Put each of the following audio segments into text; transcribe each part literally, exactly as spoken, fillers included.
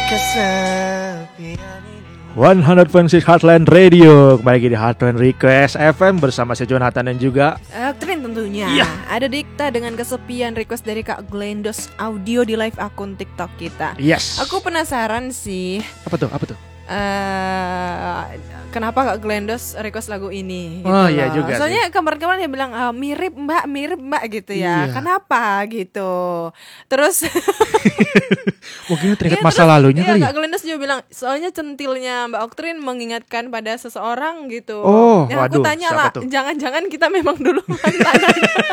kesepian ini. seratus titik enam Heartland Radio. Kembali lagi di Heartland Request F M bersama saya Jonathan dan juga Aktrin tentunya. Iya. Ada Dikta dengan kesepian request dari Kak Glendos audio di live akun TikTok kita. Yes. Aku penasaran sih. Apa tuh? Apa tuh? Uh, kenapa Kak Glendos request lagu ini? Gitu Oh iya loh. juga. Soalnya sih. kemarin-kemarin dia bilang uh, mirip Mbak, mirip Mbak gitu ya. Iya. Kenapa gitu? Terus mungkin teringat iya, masa terus, lalunya iya, kali ya. Kak Glendos juga bilang soalnya centilnya Mbak Oktrin mengingatkan pada seseorang gitu. Oh, ya, aku waduh, tanya siapa lah, tuh? jangan-jangan kita memang dulu mantan.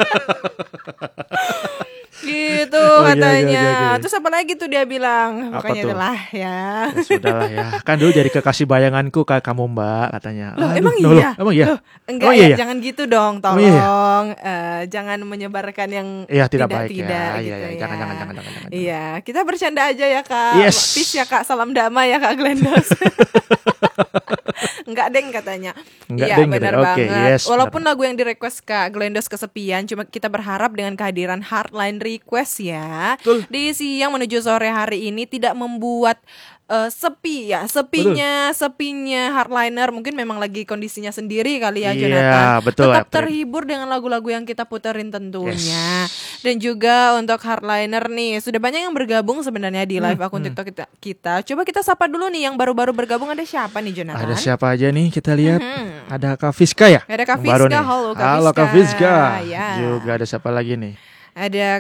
Gitu Oh, iya, katanya. iya, iya, iya. Terus apa lagi tuh dia bilang? Apa Pokoknya tuh? itulah ya. Ya sudahlah ya. Kan dulu jadi kekasih bayanganku kayak kamu Mbak katanya. Loh, Aduh, emang loh, iya? loh, emang iya? Loh, enggak Oh, iya, ya, iya? jangan gitu dong, Oh, tolong. iya, Eh, jangan menyebarkan yang Iya tidak, baik tidak ya. gitu Iya, iya, ya. jangan, jangan, jangan, jangan, jangan. Iya, kita bercanda aja ya Kak. Yes. Peace ya Kak, salam damai ya Kak Glendos. Enggak deng katanya. Enggak Iya deng gitu. benar Oke, banget. yes, Walaupun benar. lagu yang di request Kak Glendos kesepian, cuma kita berharap dengan kehadiran Heartline Request ya, Betul. di siang menuju sore hari ini tidak membuat uh, sepi ya. Sepinya, sepinya Heartliner mungkin memang lagi kondisinya sendiri kali ya Iya, Jonathan. betul, Tetap April. terhibur dengan lagu-lagu yang kita puterin tentunya. Dan juga untuk Heartliner nih, sudah banyak yang bergabung sebenarnya di live Hmm, akun hmm. TikTok kita, kita. Coba kita sapa dulu nih yang baru-baru bergabung, ada siapa nih Jonathan? Ada siapa aja nih kita lihat? Mhm. Ada Kak Fiska ya? Ada Kak Yang baru Fiska, nih. halo Kak Halo Kak Fiska. Fiska. Ya. Juga ada siapa lagi nih? Ada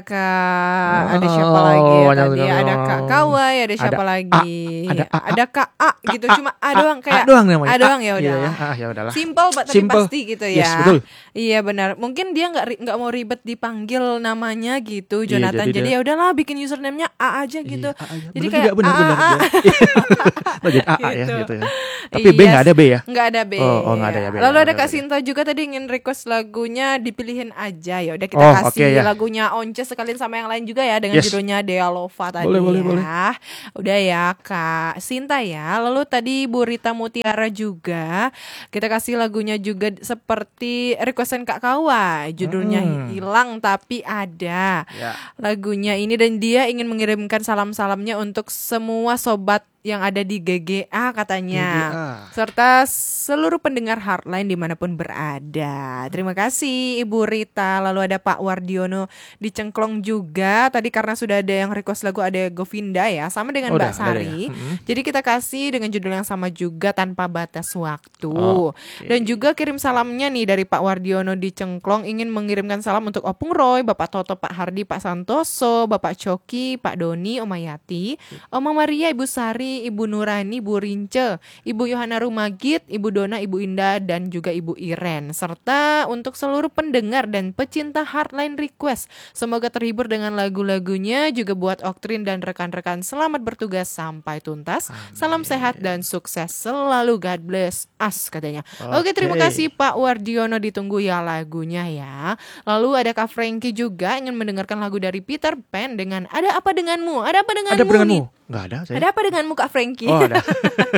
Kak, ada siapa Oh, lagi ya banyak tadi? sekali. Ada Kak Kawai, ada siapa Ada lagi? A, ada A, ada Kak A gitu, A, cuma A doang kayak A doang namanya. A doang A, ya iya udah. ya. Ah, ya udahlah. Simple tapi Simple. pasti gitu Yes, ya. betul. Iya benar. Mungkin dia nggak ri- nggak mau ribet dipanggil namanya gitu, Iya, Jonathan. jadi jadi dia- ya udahlah bikin username-nya A aja gitu. Iya, A, ya. Jadi Bener kayak juga, bener, A, bener, A, A. bener. Oh, jadi A, A ya Gitu. gitu ya. Tapi B Iya, nggak ada B ya? Nggak ada B. Oh, oh, nggak ada ya B. Lalu ada Oke, Kak oke. Sinta juga tadi ingin request lagunya dipilihin aja. Ya udah kita Oh, kasih oke, ya. lagunya Once sekalian sama yang lain juga ya dengan Yes. judulnya Dea Lova tadi Boleh, boleh, ya. boleh. Udah ya Kak Sinta ya. Lalu tadi Bu Rita Mutiara juga kita kasih lagunya juga seperti requestan Kak Kawa. Judulnya Hmm. Hilang Tapi Ada. Ya. Lagunya ini dan dia ingin mengirimkan salam-salamnya untuk semua sobat yang ada di G G A katanya, G G A. serta seluruh pendengar Heartline dimanapun berada. Terima kasih Ibu Rita. Lalu ada Pak Wardiono di Cengklong juga. Tadi karena sudah ada yang request lagu ada Govinda ya, sama dengan Oh, Mbak udah, ada Sari. ya? Mm-mm. Jadi kita kasih dengan judul yang sama juga tanpa batas waktu. Oke. Dan juga kirim salamnya nih dari Pak Wardiono di Cengklong, ingin mengirimkan salam untuk Opung Roy, Bapak Toto, Pak Hardi, Pak Santoso, Bapak Coki, Pak Doni, Oma Yati, Oma Maria, Ibu Sari, Ibu Nurani, Ibu Rince, Ibu Yohana Rumagit, Ibu Dona, Ibu Indah, dan juga Ibu Iren. Serta untuk seluruh pendengar dan pecinta Heartline Request, semoga terhibur dengan lagu-lagunya. Juga buat Oktrin dan rekan-rekan, selamat bertugas sampai tuntas. Salam sehat dan sukses selalu, God bless us katanya. Oke, terima Oke. kasih Pak Wardiono, ditunggu ya lagunya ya. Lalu ada Kak Frankie juga ingin mendengarkan lagu dari Peter Pan dengan Ada Apa Denganmu. Ada apa denganmu? Ada denganmu? nih? Nggak ada saya. Ada apa denganmu Kak Frankie? Oh, ada.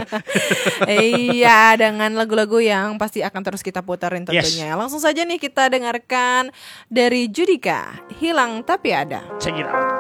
Iya, dengan lagu-lagu yang pasti akan terus kita puterin tentunya. Langsung saja nih kita dengarkan dari Judika, Hilang Tapi Ada. Check it out.